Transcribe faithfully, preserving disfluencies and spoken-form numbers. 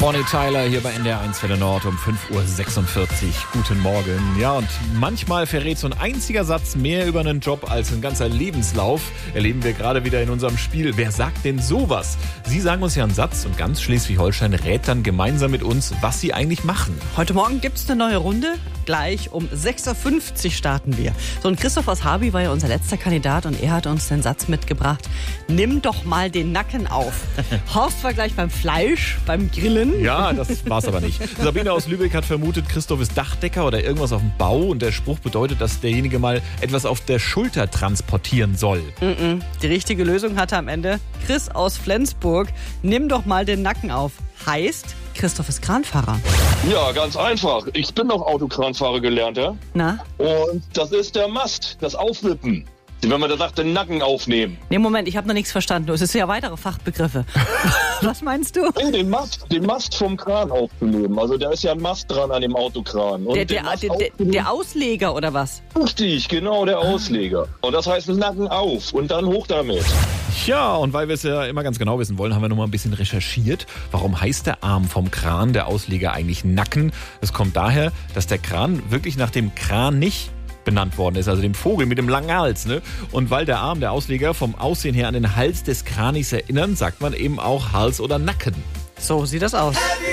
Bonnie Tyler hier bei N D R eins Welle Nord um fünf Uhr sechsundvierzig. Guten Morgen. Ja, und manchmal verrät so ein einziger Satz mehr über einen Job als ein ganzer Lebenslauf. Erleben wir gerade wieder in unserem Spiel. Wer sagt denn sowas? Sie sagen uns ja einen Satz und ganz Schleswig-Holstein rät dann gemeinsam mit uns, was sie eigentlich machen. Heute Morgen gibt's eine neue Runde. Gleich um sechs Uhr fünfzig starten wir. So, und Christoph aus Habi war ja unser letzter Kandidat und er hat uns den Satz mitgebracht: Nimm doch mal den Nacken auf. Horst war gleich beim Fleisch, beim Grillen. Ja, das war's aber nicht. Sabine aus Lübeck hat vermutet, Christoph ist Dachdecker oder irgendwas auf dem Bau und der Spruch bedeutet, dass derjenige mal etwas auf der Schulter transportieren soll. Mm-mm. Die richtige Lösung hatte am Ende Chris aus Flensburg. Nimm doch mal den Nacken auf. Heißt, Christoph ist Kranfahrer. Ja, ganz einfach. Ich bin noch Autokranfahrer gelernt, ja. Na? Und das ist der Mast, das Aufwippen. Wenn man da sagt, den Nacken aufnehmen. Nee, Moment, ich habe noch nichts verstanden. Es sind ja weitere Fachbegriffe. Was meinst du? Nee, den Mast, den Mast vom Kran aufzunehmen. Also da ist ja ein Mast dran an dem Autokran. Und Der, den der, Mast der, der, aufzunehmen- der Ausleger oder was? Richtig, genau, der Ausleger. Und das heißt Nacken auf und dann hoch damit. Ja, und weil wir es ja immer ganz genau wissen wollen, haben wir noch mal ein bisschen recherchiert. Warum heißt der Arm vom Kran, der Ausleger, eigentlich Nacken? Das kommt daher, dass der Kran wirklich nach dem Kranich benannt worden ist, also dem Vogel mit dem langen Hals, ne? Und weil der Arm, der Ausleger, vom Aussehen her an den Hals des Kranichs erinnern, sagt man eben auch Hals oder Nacken. So sieht das aus.